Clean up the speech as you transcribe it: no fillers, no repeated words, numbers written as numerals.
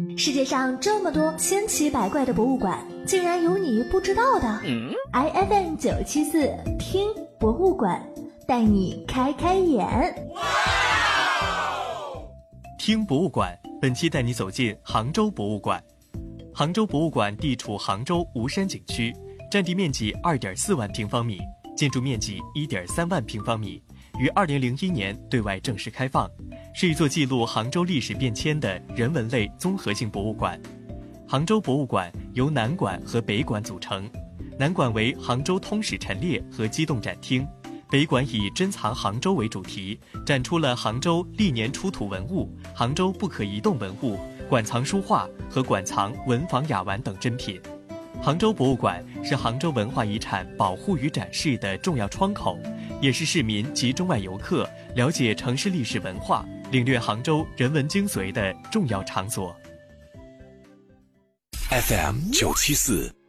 世界上这么多千奇百怪的博物馆，竟然有你不知道的。IFM 974听博物馆，带你开开眼。 听博物馆，本期带你走进杭州博物馆。杭州博物馆地处杭州吴山景区，占地面积2.4万平方米，建筑面积1.3万平方米，于2001年对外正式开放，是一座记录杭州历史变迁的人文类综合性博物馆。杭州博物馆由南馆和北馆组成，南馆为杭州通史陈列和机动展厅，北馆以珍藏杭州为主题，展出了杭州历年出土文物、杭州不可移动文物、馆藏书画和馆藏文房雅玩等珍品。杭州博物馆是杭州文化遗产保护与展示的重要窗口，也是市民及中外游客了解城市历史文化、领略杭州人文精髓的重要场所。 FM 974